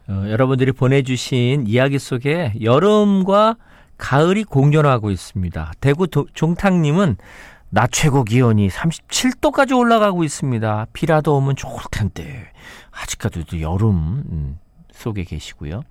여러분들이 보내주신 이야기 속에 여름과 가을이 공존하고 있습니다. 대구 종탁님은 낮 최고 기온이 37도까지 올라가고 있습니다. 비라도 오면 좋을 텐데 아직까지도 여름 속에 계시고요.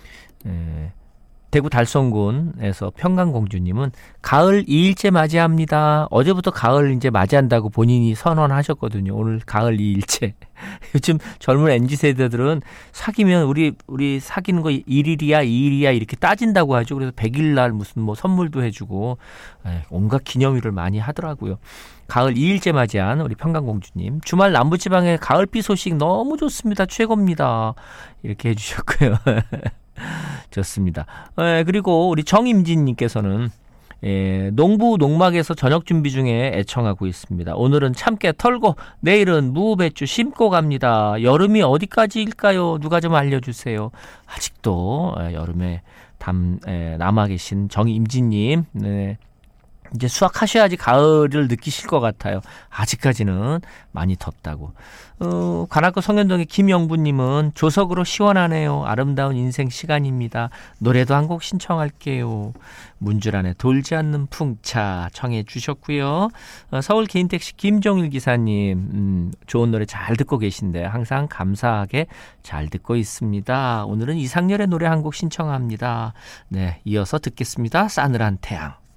대구 달성군에서 평강공주님은 가을 2일째 맞이합니다. 어제부터 가을 이제 맞이한다고 본인이 선언하셨거든요. 오늘 가을 2일째. 요즘 젊은 MZ세대들은 사귀면 우리 사귀는 거 1일이야 2일이야 이렇게 따진다고 하죠. 그래서 100일날 무슨 뭐 선물도 해주고 온갖 기념일을 많이 하더라고요. 가을 2일째 맞이한 우리 평강공주님, 주말 남부지방의 가을비 소식 너무 좋습니다. 최고입니다. 이렇게 해주셨고요. 좋습니다. 그리고 우리 정임진님께서는 농부 농막에서 저녁 준비 중에 애청하고 있습니다. 오늘은 참깨 털고 내일은 무배추 심고 갑니다. 여름이 어디까지일까요? 누가 좀 알려주세요. 아직도 여름에 남아 계신 정임진님, 이제 수확하셔야지 가을을 느끼실 것 같아요. 아직까지는 많이 덥다고. 관악구 성현동의 김영부님은 조석으로 시원하네요. 아름다운 인생 시간입니다. 노래도 한 곡 신청할게요. 문주란의 돌지 않는 풍차 청해 주셨고요. 서울 개인택시 김종일 기사님, 좋은 노래 잘 듣고 계신데 항상 감사하게 잘 듣고 있습니다. 오늘은 이상열의 노래 한 곡 신청합니다. 네, 이어서 듣겠습니다. 싸늘한 태양.